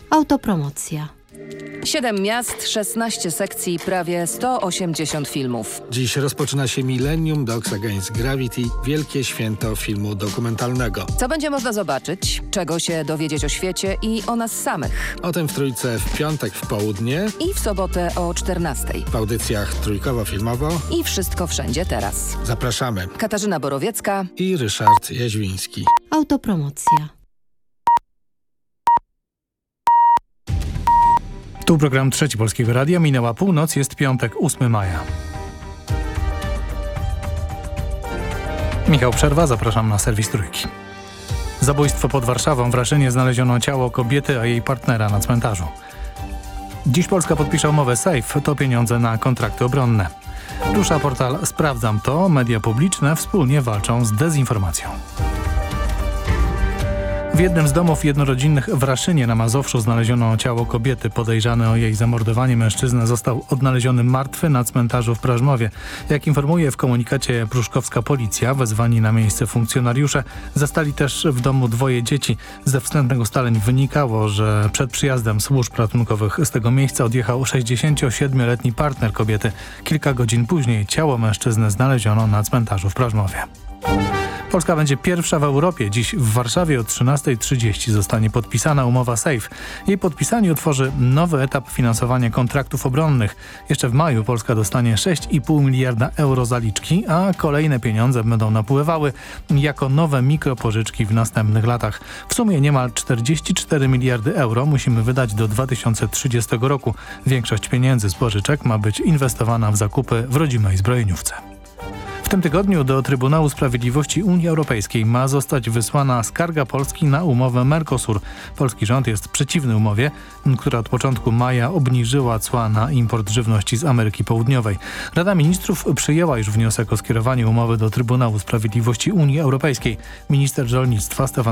Autopromocja. 7 miast, 16 sekcji, prawie 180 filmów. Dziś rozpoczyna się Millennium Dogs Against Gravity, wielkie święto filmu dokumentalnego. Co będzie można zobaczyć, czego się dowiedzieć o świecie i o nas samych. O tym w Trójce w piątek w południe I w sobotę o 14:00. w audycjach Trójkowo-Filmowo. I wszystko wszędzie teraz. Zapraszamy. Katarzyna Borowiecka I Ryszard Jaźwiński. Autopromocja. Tu program Trzeci Polskiego Radia. Minęła północ, jest piątek, 8 maja. Michał Przerwa, zapraszam na serwis Trójki. Zabójstwo pod Warszawą. W Raszynie znaleziono ciało kobiety, a jej partnera na cmentarzu. Dziś Polska podpisze umowę SAFE, to pieniądze na kontrakty obronne. Rusza portal Sprawdzam to. Media publiczne wspólnie walczą z dezinformacją. W jednym z domów jednorodzinnych w Raszynie na Mazowszu znaleziono ciało kobiety. Podejrzany o jej zamordowanie mężczyzna został odnaleziony martwy na cmentarzu w Prażmowie. Jak informuje w komunikacie pruszkowska policja, wezwani na miejsce funkcjonariusze zastali też w domu 2 dzieci. Ze wstępnych ustaleń wynikało, że przed przyjazdem służb ratunkowych z tego miejsca odjechał 67-letni partner kobiety. Kilka godzin później ciało mężczyzny znaleziono na cmentarzu w Prażmowie. Polska będzie pierwsza w Europie. Dziś w Warszawie o 13:30 zostanie podpisana umowa SAFE. Jej podpisanie otworzy nowy etap finansowania kontraktów obronnych. Jeszcze w maju Polska dostanie 6,5 miliarda euro zaliczki, a kolejne pieniądze będą napływały jako nowe mikropożyczki w następnych latach. W sumie niemal 44 miliardy euro musimy wydać do 2030 roku. Większość pieniędzy z pożyczek ma być inwestowana w zakupy w rodzimej zbrojeniówce. W tym tygodniu do Trybunału Sprawiedliwości Unii Europejskiej ma zostać wysłana skarga Polski na umowę Mercosur. Polski rząd jest przeciwny umowie, która od początku maja obniżyła cła na import żywności z Ameryki Południowej. Rada Ministrów przyjęła już wniosek o skierowanie umowy do Trybunału Sprawiedliwości Unii Europejskiej. Minister rolnictwa Stefan